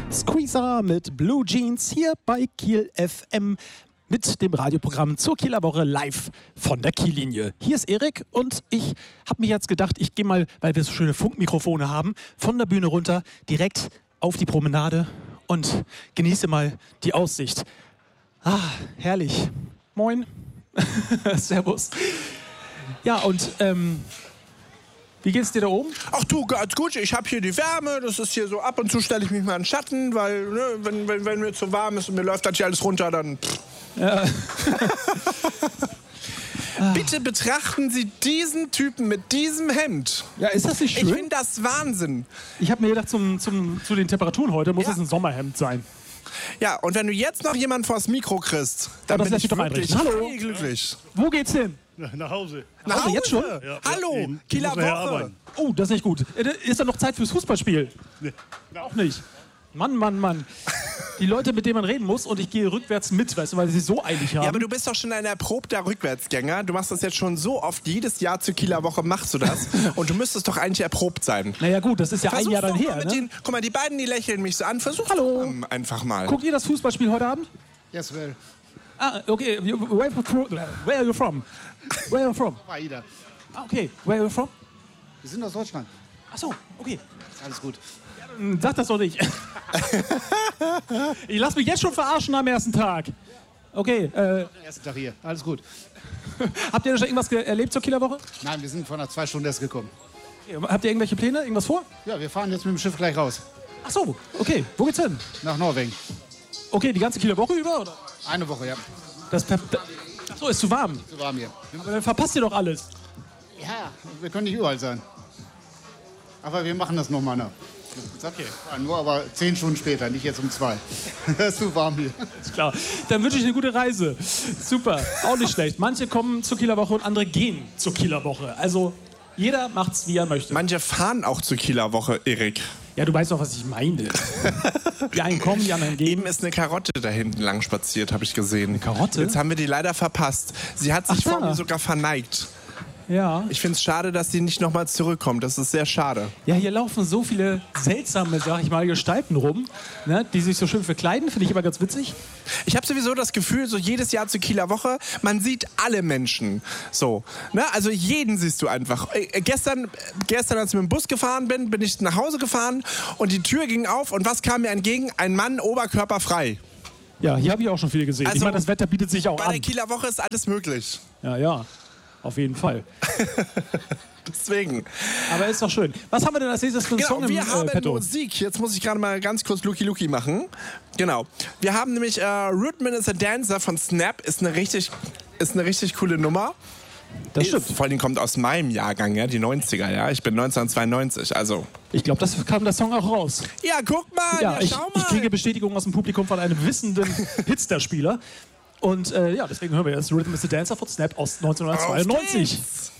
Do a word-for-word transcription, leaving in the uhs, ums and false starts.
Squeezer mit Blue Jeans hier bei Kiel F M mit dem Radioprogramm zur Kieler Woche live von der Kiellinie. Hier ist Erik und ich habe mir jetzt gedacht, ich gehe mal, weil wir so schöne Funkmikrofone haben, von der Bühne runter direkt auf die Promenade und genieße mal die Aussicht. Ah, herrlich. Moin. Servus. Ja, und ähm, wie geht's dir da oben? Ach du, ganz gut. Ich habe hier die Wärme. Das ist hier so, ab und zu stelle ich mich mal in den Schatten, weil ne, wenn, wenn, wenn mir zu warm ist und mir läuft das hier alles runter, dann... Ja. Bitte betrachten Sie diesen Typen mit diesem Hemd. Ja, ist das nicht schön? Ich finde das Wahnsinn. Ich habe mir gedacht, zum, zum, zu den Temperaturen heute muss ja. es ein Sommerhemd sein. Ja, und wenn du jetzt noch jemanden vors Mikro kriegst, dann ja, bin ich wirklich Hallo. glücklich. Wo geht's hin? Nach Hause. Nach Hause? Jetzt schon? Ja. Hallo, Kieler Woche. Oh, das ist nicht gut. Ist da noch Zeit fürs Fußballspiel? Nee. Auch nicht. Mann, Mann, Mann. Die Leute, mit denen man reden muss und ich gehe rückwärts mit, weißt du, weil sie so eilig haben. Ja, aber du bist doch schon ein erprobter Rückwärtsgänger. Du machst das jetzt schon so oft. Jedes Jahr zur Kieler Woche machst du das. Und du müsstest doch eigentlich erprobt sein. Naja gut, das ist ja Versuch ein Jahr dann her. Ne? Den, guck mal, die beiden, die lächeln mich so an. Versuch Hallo. Um, einfach mal. Guckt ihr das Fußballspiel heute Abend? Yes, well. Ah, okay. Where, where are you from? Where are you from? Aida. Ah, okay. Where are you from? Wir sind aus Deutschland. Ach so, okay. Alles gut. Sag das doch nicht. Ich lass mich jetzt schon verarschen am ersten Tag. Okay. Äh, ersten Tag hier. Alles gut. Habt ihr schon irgendwas erlebt zur Kieler Woche? Nein, wir sind vor einer zwei Stunden erst gekommen. Okay. Habt ihr irgendwelche Pläne? Irgendwas vor? Ja, wir fahren jetzt mit dem Schiff gleich raus. Ach so, okay. Wo geht's hin? Nach Norwegen. Okay, die ganze Kieler Woche über, oder? Eine Woche, ja. Das Ach so, ist zu warm. Zu warm hier. Dann verpasst ihr doch alles. Ja, wir können nicht überall sein. Aber wir machen das nochmal nach. Okay. Nur aber zehn Stunden später, nicht jetzt um zwei. Das ist zu warm hier. Ist klar. Dann wünsche ich eine gute Reise. Super, auch nicht schlecht. Manche kommen zur Kieler Woche und andere gehen zur Kieler Woche. Also jeder macht's, wie er möchte. Manche fahren auch zur Kieler Woche, Erik. Ja, du weißt doch, was ich meine. Die einen kommen, die anderen gehen. Eben ist eine Karotte da hinten lang spaziert, habe ich gesehen. Eine Karotte? Jetzt haben wir die leider verpasst. Sie hat sich Ach, vor da. mir sogar verneigt. Ja. Ich finde es schade, dass sie nicht nochmal zurückkommt. Das ist sehr schade. Ja, hier laufen so viele seltsame, sag ich mal, Gestalten rum, ne, die sich so schön verkleiden. Finde ich immer ganz witzig. Ich habe sowieso das Gefühl, so jedes Jahr zur Kieler Woche, man sieht alle Menschen. So, ne? Also jeden siehst du einfach. Äh, gestern, gestern, als ich mit dem Bus gefahren bin, bin ich nach Hause gefahren und die Tür ging auf und was kam mir entgegen? Ein Mann, oberkörperfrei. Ja, hier habe ich auch schon viele gesehen. Also, ich meine, das Wetter bietet sich auch bei an. Bei der Kieler Woche ist alles möglich. Ja, ja. Auf jeden Fall. Deswegen. Aber ist doch schön. Was haben wir denn als nächstes für einen genau, Song im wir haben äh, Petto? Musik. Jetzt muss ich gerade mal ganz kurz Lucky Lucky machen. Genau. Wir haben nämlich äh, Rhythm is a Dancer von Snap. Ist eine richtig, ist eine richtig coole Nummer. Das stimmt. Vor allem kommt aus meinem Jahrgang, ja, die neunziger, ja. Ich bin neunzehnhundertzweiundneunzig, also. Ich glaube, das kam der Song auch raus. Ja, guck mal, ja, ja, ich, schau mal. Ich kriege Bestätigung aus dem Publikum von einem wissenden Hitster-Spieler. Und äh, ja, deswegen hören wir jetzt Rhythm is a Dancer von Snap aus neunzehnhundertzweiundneunzig.